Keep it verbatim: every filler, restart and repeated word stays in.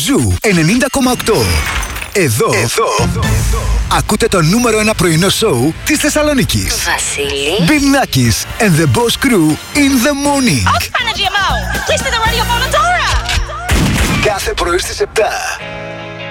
Ζου ενενήντα κόμμα οκτώ. Εδώ, εδώ, ακούτε το νούμερο ένα πρωινό σοου της Θεσσαλονίκης. Βασίλη. Μπινάκης and the Boss Crew in the morning. Please put the radio phone on Dora. Κάθε πρωί στις επτά.